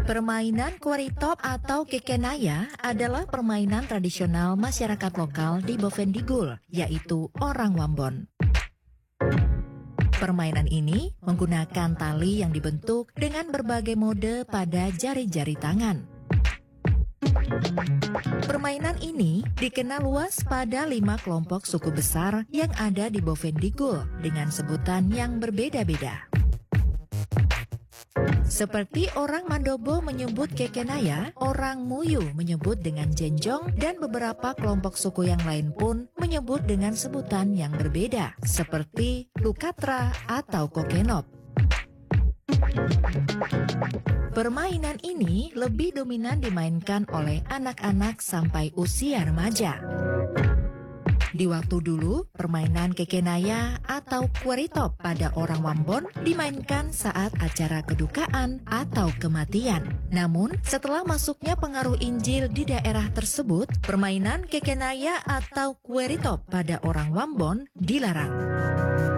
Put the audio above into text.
Permainan kuaritop atau kekenaya adalah permainan tradisional masyarakat lokal di Bovendigul, yaitu orang Wambon. Permainan ini menggunakan tali yang dibentuk dengan berbagai mode pada jari-jari tangan. Permainan ini dikenal luas pada 5 kelompok suku besar yang ada di Bovendigul dengan sebutan yang berbeda-beda. Seperti orang Mandobo menyebut kekenaya, orang Muyu menyebut dengan jenjong, dan beberapa kelompok suku yang lain pun menyebut dengan sebutan yang berbeda, seperti lukatra atau kokenop. Permainan ini lebih dominan dimainkan oleh anak-anak sampai usia remaja. Di waktu dulu, permainan kekenaya atau kuaritop pada orang Wambon dimainkan saat acara kedukaan atau kematian. Namun, setelah masuknya pengaruh Injil di daerah tersebut, permainan kekenaya atau kuaritop pada orang Wambon dilarang.